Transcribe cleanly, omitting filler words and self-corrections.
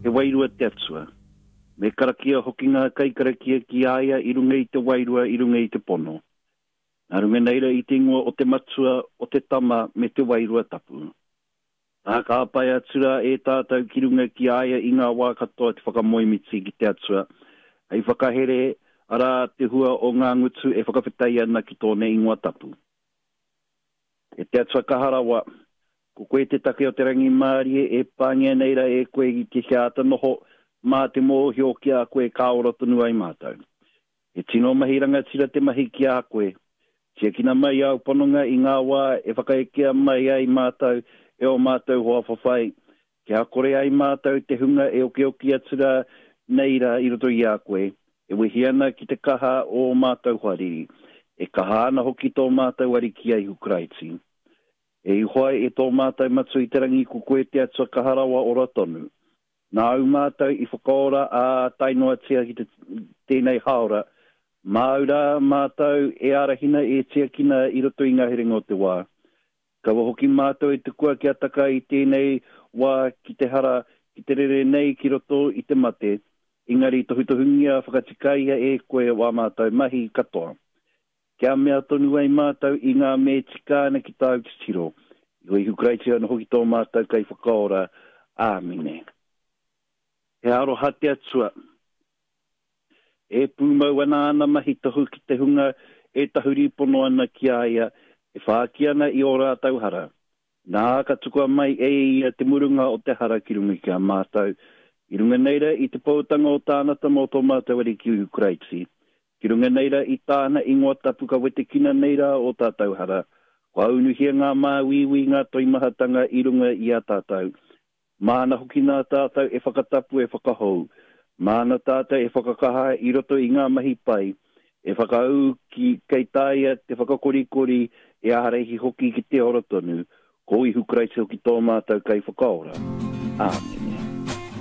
e wairua te atua. Me karakia hoki ngā kai karakia ki aia i runga i te wairua i runga i te pono. Nā runga neira i te ingoa o te matua o te tama me te wairua tapu. Nā ka apai atura e tātou ki runga ki aia i ngā wā katoa te whakamoimiti ki te atua. Ai whakahere ara te hua o ngā ngutu e whakawhitai ana ki tōne ingoa tapu. E te atua kaharawa, ko koe te take o te rangi mārie e pāngia neira e koe i te hiata noho mā te mōhio ki a koe kāora tonu ai mātou. E tino mahiranga tira te mahi ki a koe. Tia kina mai au panonga i ngā wā e whakaekea mai ai mātou e o mātou hoa whawhai. Kia kore ai mātou te hunga e oki atura neira i roto i a koe. E wehi ana ki te kaha o mātou hariri. E kaha ana hoki tō mātou ari ki ai hukraiti. E ihoai e tō mātou matu i te rangi ku koe te atua kaharawa ora tonu. Nā au mātou i whakaora a tainoa tia ki tēnei haora. Māura mātou e arahina e tia kina i roto i ngā herenga o te wā. Kawa hoki mātou e te kua ki ataka i tēnei wā ki te hara, ki te rere nei ki roto i te mate. Ingari tohutohungia whakatikaia e koe wā mātou mahi katoa. Kia mea tonu ai mātou i ngā me tikāna ki tāu te tiro. I hoi hukraiti ana hoki tō mātou kai whakaora. Āmine. He aro hate atua. E pūmau ana ana mahi tahu ki te hunga e tahuri pono ana ki aia. E whaaki ana i ora tau hara. Nā ka tukua mai e ia te murunga o te hara ki runga ki a mātou. I runga neira i te pautanga o tānata mō tō mātou ari ki Ukraiti. Ki runga neira i tāna ingoa tapu ka wete kina neira o tātou hara. Kua unuhia ngā māwiwi ngā toimahatanga i runga i a tātou. Māna hoki nā tātou e whakatapu e whakahou. Māna tātou e whakakaha i roto i ngā mahi pai. E whakau ki kei tāia te whakakorikori e aharehi hoki ki te ora tonu. Ko i hukraiti hoki tō mātou kai whakaora. Āmene.